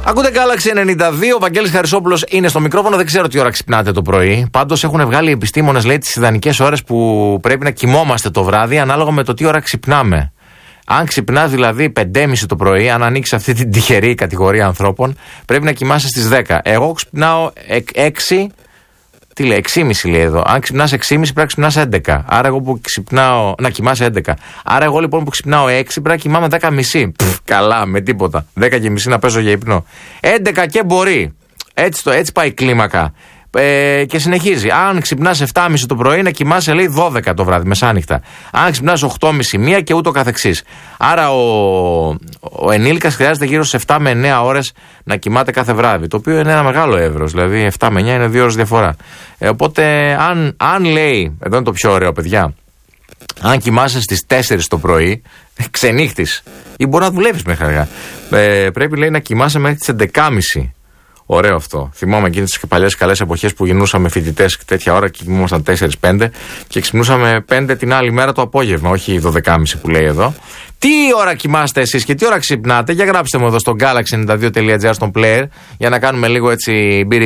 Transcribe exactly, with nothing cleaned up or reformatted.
Ακούτε Galaxy ενενήντα δύο, ο Βαγγέλης Χαρισόπουλος είναι στο μικρόφωνο. Δεν ξέρω τι ώρα ξυπνάτε το πρωί. Πάντως έχουν βγάλει οι επιστήμονες, λέει, τις ιδανικές ώρες που πρέπει να κοιμόμαστε το βράδυ, ανάλογα με το τι ώρα ξυπνάμε. Αν ξυπνάς δηλαδή πέντε και μισή το πρωί, αν ανοίξει αυτή την τυχερή κατηγορία ανθρώπων, πρέπει να κοιμάσαι στις δέκα. Εγώ ξυπνάω έξι. Τι λέει, έξι και μισή λέει εδώ. Αν ξυπνάς έξι και μισή πρέπει να ξυπνάς έντεκα. Άρα εγώ που ξυπνάω. Να κοιμάσαι έντεκα. Άρα εγώ λοιπόν που ξυπνάω έξι πρέπει να κοιμάμαι δέκα και μισή. Πφ, καλά, με τίποτα. δέκα και μισή να παίζω για ύπνο. έντεκα και μπορεί. Έτσι, το, έτσι πάει η κλίμακα. Ε, και συνεχίζει. Αν ξυπνάς επτά και μισή το πρωί, να κοιμάσαι λέει δώδεκα το βράδυ, μεσάνυχτα. Αν ξυπνάς οκτώ και μισή, μία και ούτω καθεξής. Άρα ο, ο ενήλικας χρειάζεται γύρω στις επτά με εννέα ώρες να κοιμάται κάθε βράδυ. Το οποίο είναι ένα μεγάλο εύρος. Δηλαδή επτά με εννέα είναι δύο ώρες διαφορά. Ε, οπότε, αν, αν λέει, εδώ είναι το πιο ωραίο, παιδιά, αν κοιμάσαι στις τέσσερις το πρωί, ξενύχτης, ή μπορεί να δουλεύεις μέχρι αργά, ε, πρέπει λέει να κοιμάσαι μέχρι τις έντεκα και μισή. Ωραίο αυτό. Θυμάμαι εκείνες τις παλιές καλές εποχές που γινούσαμε φοιτητές τέτοια ώρα και κοιμούμασταν τέσσερα πέντε και ξυπνούσαμε πέντε την άλλη μέρα το απόγευμα, όχι δώδεκα και μισή που λέει εδώ. Τι ώρα κοιμάστε εσείς και τι ώρα ξυπνάτε? Για γράψτε μου εδώ στο galaxy ενενήντα δύο τελεία τζι άρ στον player για να κάνουμε λίγο έτσι μπύρι.